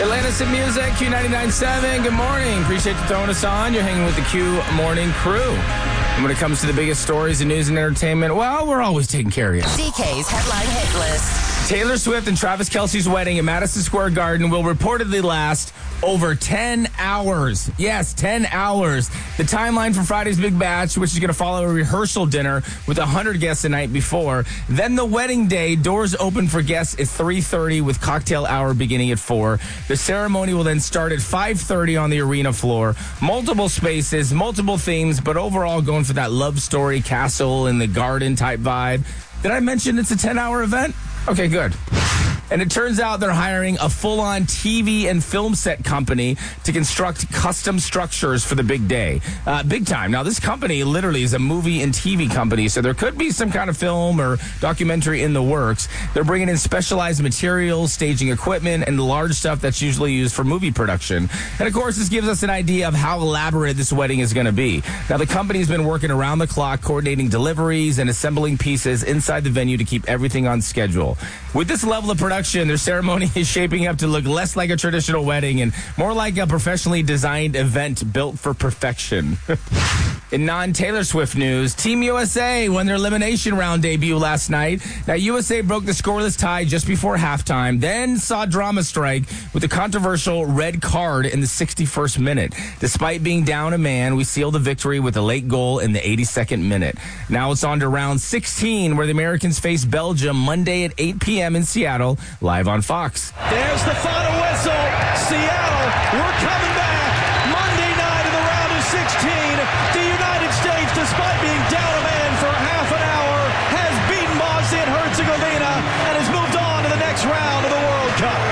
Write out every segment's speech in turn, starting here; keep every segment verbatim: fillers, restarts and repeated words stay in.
Atlantis in Music, Q ninety-nine point seven. Good morning. Appreciate you throwing us on. You're hanging with the Q Morning Crew. And when it comes to the biggest stories in news and entertainment, well, we're always taking care of you. D K's Headline Hit List. Taylor Swift and Travis Kelce's wedding at Madison Square Garden will reportedly last over ten hours. Yes, ten hours. The timeline for Friday's Big Batch, which is going to follow a rehearsal dinner with one hundred guests the night before. Then the wedding day, doors open for guests at three thirty with cocktail hour beginning at four. The ceremony will then start at five thirty on the arena floor. Multiple spaces, multiple themes, but overall going for that love story, castle in the garden type vibe. Did I mention it's a ten-hour event? Okay, good. And it turns out they're hiring a full-on T V and film set company to construct custom structures for the big day. Uh, big time. Now, this company literally is a movie and T V company, so there could be some kind of film or documentary in the works. They're bringing in specialized materials, staging equipment, and the large stuff that's usually used for movie production. And, of course, this gives us an idea of how elaborate this wedding is going to be. Now, the company's been working around the clock, coordinating deliveries and assembling pieces inside the venue to keep everything on schedule. With this level of production, their ceremony is shaping up to look less like a traditional wedding and more like a professionally designed event built for perfection. In non-Taylor Swift news, Team U S A won their elimination round debut last night. Now, U S A broke the scoreless tie just before halftime, then saw drama strike with a controversial red card in the sixty-first minute. Despite being down a man, we sealed the victory with a late goal in the eighty-second minute. Now it's on to round sixteen, where the Americans face Belgium Monday at eight p.m. in Seattle, live on Fox. There's the final whistle. Seattle, we're coming back. Monday night in the round of sixteen. The United States, despite being down a man for half an hour, has beaten Bosnia and Herzegovina and has moved on to the next round of the World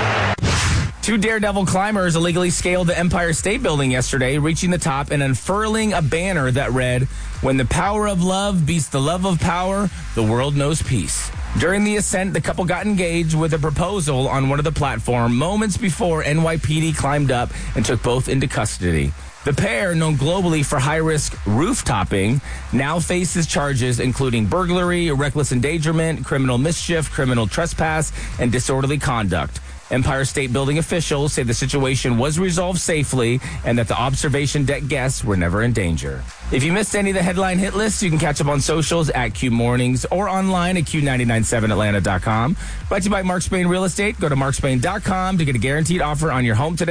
Cup. Two daredevil climbers illegally scaled the Empire State Building yesterday, reaching the top and unfurling a banner that read, "When the power of love beats the love of power, the world knows peace." During the ascent, the couple got engaged with a proposal on one of the platforms moments before N Y P D climbed up and took both into custody. The pair, known globally for high-risk roof-topping, now faces charges including burglary, reckless endangerment, criminal mischief, criminal trespass, and disorderly conduct. Empire State Building officials say the situation was resolved safely and that the observation deck guests were never in danger. If you missed any of the headline hit lists, you can catch up on socials at Q Mornings or online at Q nine nine seven Atlanta dot com. Brought to you by Mark Spain Real Estate. Go to mark spain dot com to get a guaranteed offer on your home today.